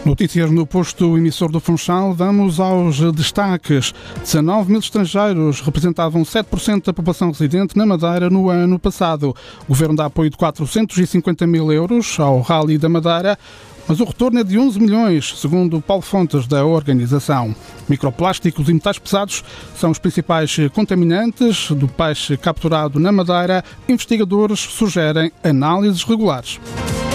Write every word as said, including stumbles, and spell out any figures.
Notícias no posto emissor do Funchal. Vamos aos destaques. dezanove mil estrangeiros representavam sete por cento da população residente na Madeira no ano passado. O Governo dá apoio de quatrocentos e cinquenta mil euros ao Rally da Madeira, mas o retorno é de onze milhões, segundo Paulo Fontes, da organização. Microplásticos e metais pesados são os principais contaminantes do peixe capturado na Madeira. Investigadores sugerem análises regulares.